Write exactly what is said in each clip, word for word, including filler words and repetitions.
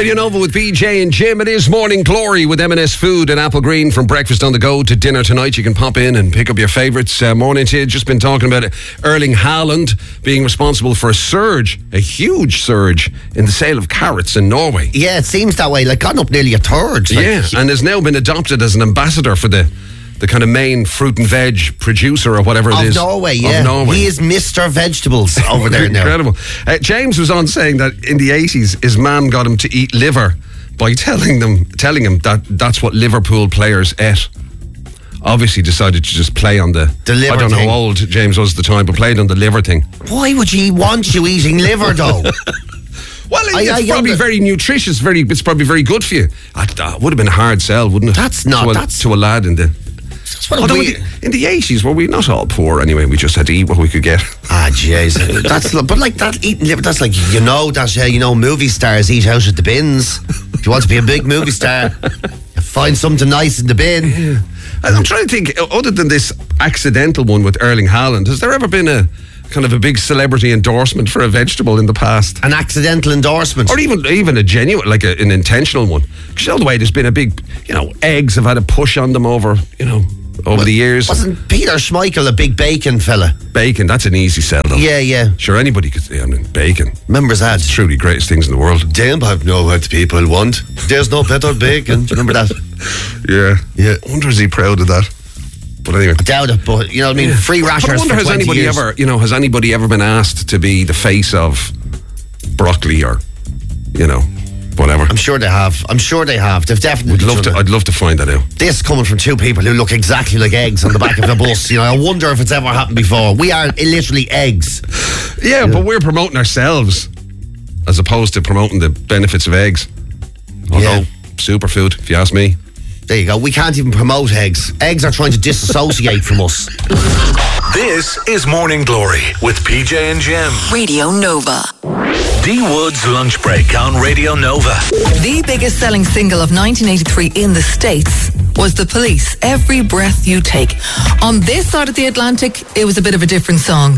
Radio Nova with B J and Jim. It is Morning Glory with M and S Food and Apple Green. From breakfast on the go to dinner tonight, you can pop in and pick up your favourites. Uh, morning to you. Just been talking about Erling Haaland being responsible for a surge, a huge surge in the sale of carrots in Norway. Yeah, it seems that way. Like, gone up nearly a third. Like, yeah, and has now been adopted as an ambassador for the the kind of main fruit and veg producer or whatever it of is. Norway, yeah. Of Norway. He is Mister Vegetables over there now. Incredible. Uh, James was on saying that in the eighties, his man got him to eat liver by telling them, telling him that that's what Liverpool players ate. Obviously decided to just play on the, the liver I don't thing. know how old James was at the time, but played on the liver thing. Why would he want you eating liver, though? Well, it's I, I probably under- very nutritious. Very, it's probably very good for you. That uh, would have been a hard sell, wouldn't it? That's not. To a, that's to a lad in the. That's what Although we, in the- in the eighties, were we not all poor anyway? We just had to eat what we could get. Ah, jeez. That's but like that eating liver. That's like you know that uh, you know movie stars eat out at the bins. If you want to be a big movie star, find something nice in the bin. Yeah. And I'm trying to think. Other than this accidental one with Erling Haaland, has there ever been a kind of a big celebrity endorsement for a vegetable in the past? An accidental endorsement, or even even a genuine, like a, an intentional one? Because all the way, there's been a big, you know, eggs have had a push on them over, you know. Over well, the years. Wasn't Peter Schmeichel a big bacon fella? Bacon, that's an easy sell though. Yeah, yeah. Sure, anybody could say, I mean, bacon. Remember that? It's truly greatest things in the world. Damn, I know what people want. There's no better bacon. Do you remember that? Yeah. Yeah. I wonder is he proud of that? But anyway. I doubt it, but, you know what I mean? Yeah. Free rashers but I wonder, for has anybody years. ever, you know, has anybody ever been asked to be the face of broccoli or, you know, whatever? I'm sure they have. I'm sure they have. They've definitely. Would love to, I'd love to find that out. This coming from two people who look exactly like eggs on the back of a bus. You know, I wonder if it's ever happened before. We are literally eggs. Yeah, yeah, but we're promoting ourselves as opposed to promoting the benefits of eggs. Although, yeah. Superfood, if you ask me. There you go. We can't even promote eggs. Eggs are trying to disassociate from us. This is Morning Glory with P J and Jim. Radio Nova. D Wood's Lunch Break on Radio Nova. The biggest selling single of nineteen eighty-three in the States was The Police, Every Breath You Take. On this side of the Atlantic, it was a bit of a different song.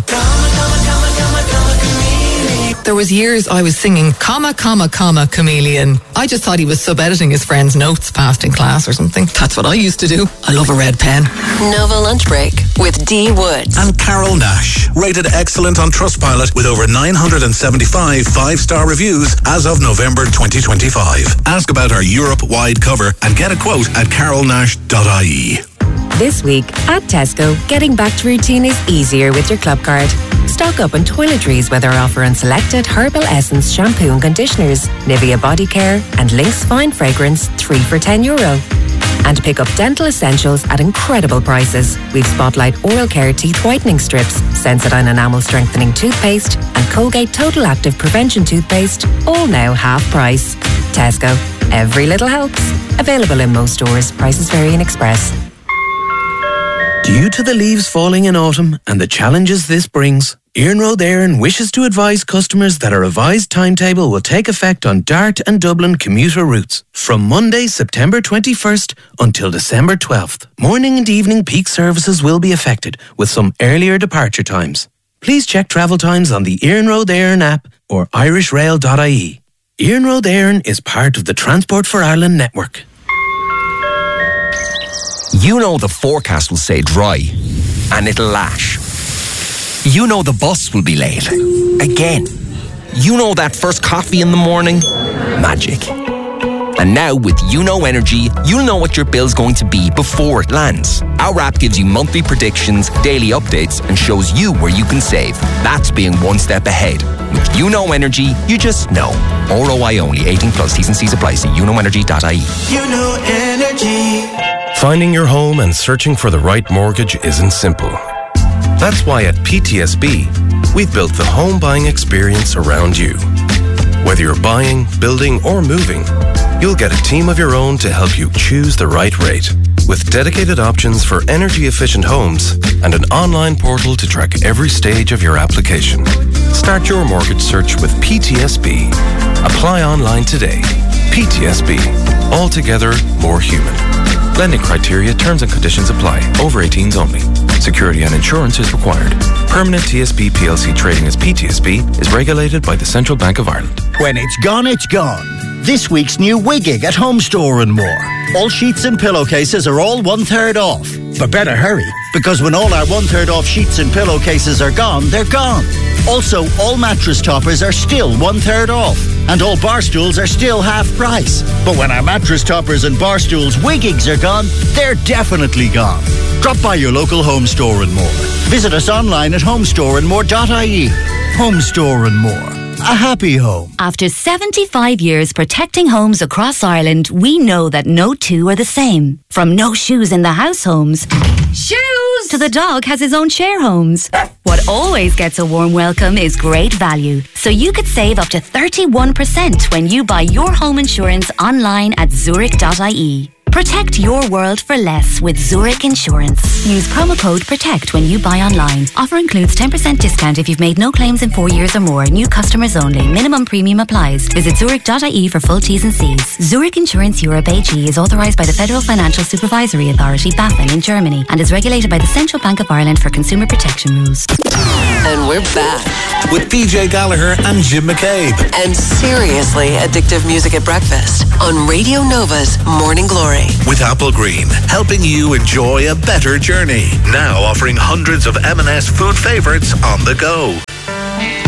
There was years I was singing comma, comma, comma, chameleon. I just thought he was sub-editing his friend's notes passed in class or something. That's what I used to do. I love a red pen. Nova Lunch Break with D Woods. And Carol Nash, rated excellent on Trustpilot with over nine hundred seventy-five five-star reviews as of November twenty twenty-five. Ask about our Europe-wide cover and get a quote at carol nash dot I E. This week at Tesco, getting back to routine is easier with your club card. Stock up on toiletries with our offer on selected Herbal Essence shampoo and conditioners, Nivea Body Care and Lynx Fine Fragrance, three for ten euro. And pick up dental essentials at incredible prices. We've Spotlight Oral Care Teeth Whitening Strips, Sensodyne Enamel Strengthening Toothpaste and Colgate Total Active Prevention Toothpaste, all now half price. Tesco, every little helps. Available in most stores. Prices vary in Express. Due to the leaves falling in autumn and the challenges this brings, Iarnród Éireann wishes to advise customers that a revised timetable will take effect on Dart and Dublin commuter routes from Monday, September twenty-first until December twelfth. Morning and evening peak services will be affected with some earlier departure times. Please check travel times on the Iarnród Éireann app or irish rail dot I E. Iarnród Éireann is part of the Transport for Ireland network. You know the forecast will say dry, and it'll lash. You know the bus will be late. Again. You know that first coffee in the morning? Magic. And now with You Know Energy, you'll know what your bill's going to be before it lands. Our app gives you monthly predictions, daily updates, and shows you where you can save. That's being one step ahead. With You Know Energy, you just know. R O I only, eighteen plus, T's and C's apply. See you know energy dot I E. You Know Energy. Finding your home and searching for the right mortgage isn't simple. That's why at P T S B, we've built the home buying experience around you. Whether you're buying, building, or moving, you'll get a team of your own to help you choose the right rate. With dedicated options for energy-efficient homes and an online portal to track every stage of your application. Start your mortgage search with P T S B. Apply online today. P T S B. Altogether more human. Lending criteria, terms and conditions apply. Over eighteens only. Security and insurance is required. Permanent T S B P L C trading as P T S B is regulated by the Central Bank of Ireland. When it's gone, it's gone. This week's new Wiggig at Home Store and More. All sheets and pillowcases are all one-third off. But better hurry, because when all our one-third off sheets and pillowcases are gone, they're gone. Also, all mattress toppers are still one-third off. And all bar stools are still half price. But when our mattress toppers and bar stools Wiggigs are gone, they're definitely gone. Drop by your local Home Store and More. Visit us online at homestore and more dot I E. Home Store and More. A happy home. After seventy-five years protecting homes across Ireland, we know that no two are the same. From no shoes in the house homes, shoes, to the dog has his own share homes. What always gets a warm welcome is great value. So you could save up to thirty-one percent when you buy your home insurance online at zurich dot I E. Protect your world for less with Zurich Insurance. Use promo code PROTECT when you buy online. Offer includes ten percent discount if you've made no claims in four years or more. New customers only. Minimum premium applies. Visit zurich dot I E for full T's and C's. Zurich Insurance Europe A G is authorised by the Federal Financial Supervisory Authority, BaFin, in Germany, and is regulated by the Central Bank of Ireland for consumer protection rules. And we're back with P J Gallagher and Jim McCabe. And seriously addictive music at breakfast on Radio Nova's Morning Glory. With Apple Green, helping you enjoy a better journey. Now offering hundreds of M and S food favourites on the go.